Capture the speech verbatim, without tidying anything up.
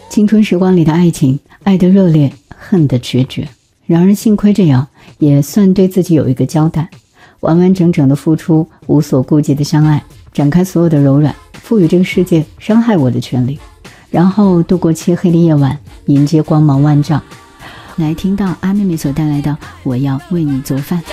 青春时光里的爱情，爱得热烈，恨得决绝。然而幸亏这样，也算对自己有一个交代，完完整整的付出，无所顾忌的相爱，展开所有的柔软，赋予这个世界伤害我的权利，然后度过漆黑的夜晚，迎接光芒万丈。来听到阿妹妹所带来的我要为你做饭。